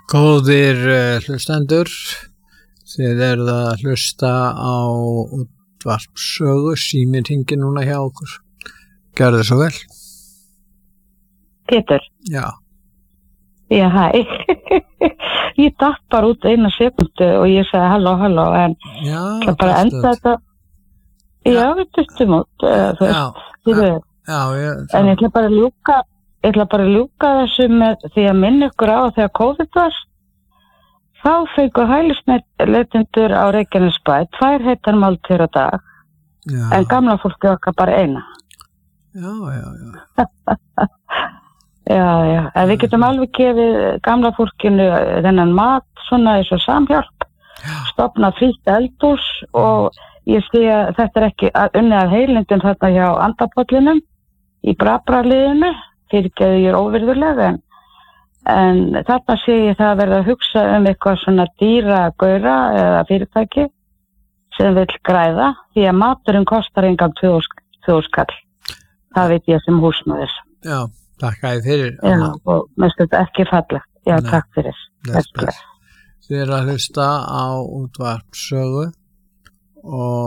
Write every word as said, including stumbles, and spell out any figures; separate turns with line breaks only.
Góðir uh, hlustendur, þið eruð að hlusta á útvarpssögu, síminn hringir núna hjá okkur. Gjörðu svo vel.
Pétur.
Já.
Já, hæ. Ég datt bara út eina sekundu og ég sagði halló, halló, en
Já,
það bara enda þetta. Já, við duttum út, uh, þú
Já,
veist, þið veit.
já, ég,
En ég ætla bara að ljúka, ég ætla bara að ljúka þessu með því að minna ykkur á þegar COVID var. Þá fengu hælisleitendur á Reykjanesbæ tvær heitar máltíðir á dag,
já,
en gamla fólki okkar bara eina.
já, já, já.
Já, já, en við getum alveg gefið gamla fólkinu þennan mat svona eins og samhjálp, stofna frítt eldhús og ég sé að þetta er ekki unnið af heilindum þarna hjá andapollinum í Brabraliðinu, fyrirgeðu ég er óvirðulega, en, en þarna sé ég það að verða að hugsa um eitthvað svona dýra gaura eða fyrirtæki sem vill græða, því að maturinn kostar engan tvö þúsund kall. Það veit ég sem húsmóðir.
Já, takk að þið fyrir.
Já, og mest þetta ekki fallegt. Já,
Nei.
takk fyrir.
Bless, bless. Þið eruð að hlusta á útvarpssögu og